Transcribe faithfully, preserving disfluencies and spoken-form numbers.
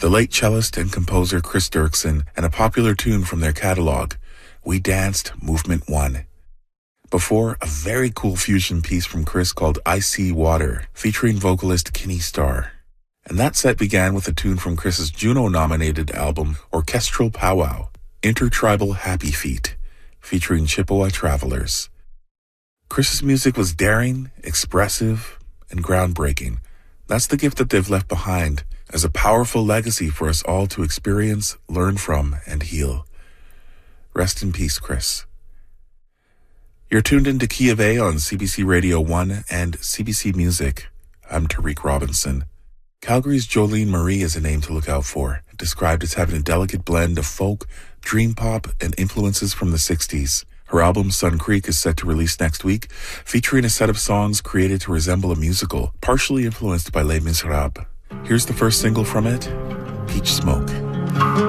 the late cellist and composer Chris Dirksen, and a popular tune from their catalog, We Danced Movement one. Before, a very cool fusion piece from Chris called I See Water, featuring vocalist Kenny Starr. And that set began with a tune from Chris's Juno-nominated album, Orchestral Powwow, Intertribal Happy Feet, featuring Chippewa Travelers. Chris's music was daring, expressive, and groundbreaking. That's the gift that they've left behind as a powerful legacy for us all to experience, learn from, and heal. Rest in peace, Chris. You're tuned into Key of A on C B C Radio one and C B C Music. I'm Tariq Robinson. Calgary's Jolene Marie is a name to look out for, described as having a delicate blend of folk, dream pop, and influences from the sixties. Her album Sun Creek is set to release next week, featuring a set of songs created to resemble a musical, partially influenced by Les Miserables. Here's the first single from it, Peach Smoke.